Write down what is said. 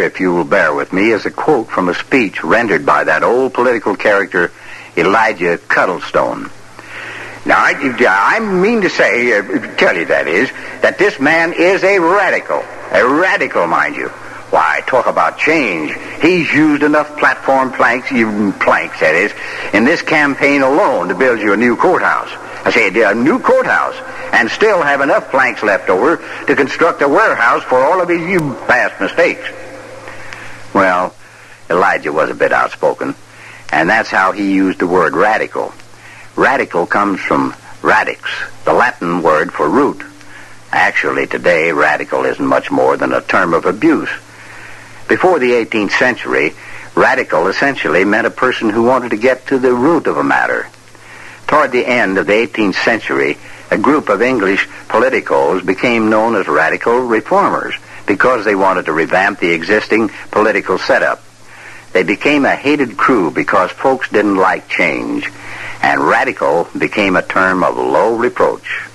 if you will bear with me, is a quote from a speech rendered by that old political character, Elijah Cuddlestone. Now, I mean to say, tell you that is, that this man is a radical, mind you. Why, talk about change. He's used enough platform planks, that is, in this campaign alone to build you a new courthouse. I say a new courthouse, and still have enough planks left over to construct a warehouse for all of his past mistakes. Well, Elijah was a bit outspoken, and that's how he used the word radical. Radical comes from radix, the Latin word for root. Actually, today, radical isn't much more than a term of abuse. Before the 18th century, radical essentially meant a person who wanted to get to the root of a matter. Toward the end of the 18th century, a group of English politicos became known as radical reformers because they wanted to revamp the existing political setup. They became a hated crew because folks didn't like change, and radical became a term of low reproach.